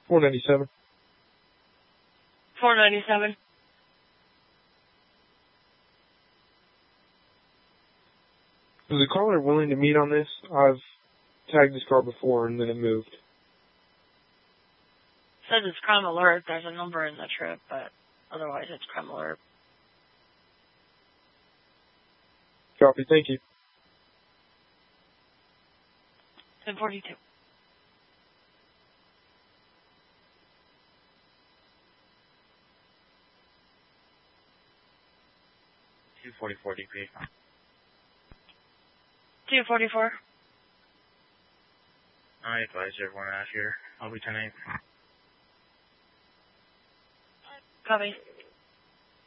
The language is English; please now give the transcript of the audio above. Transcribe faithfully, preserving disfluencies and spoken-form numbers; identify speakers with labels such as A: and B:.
A: four ninety-seven.
B: four ninety-seven.
A: Is the caller willing to meet on this? I've tagged this car before and then it moved.
B: Says it's crime alert. There's a number in the trip, but otherwise it's crime alert.
A: Copy, thank you.
B: ten forty-two.
C: two forty-four D P.
B: two forty-four.
C: I advise everyone out here. I'll be ten eight.
B: Copy.